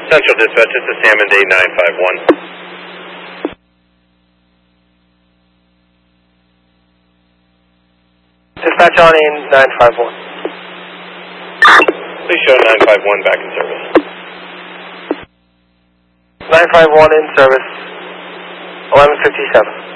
Central Dispatch, this is Salmon Day 951. Dispatch on in 951. Please show 951 back in service. 951 in service, 1157.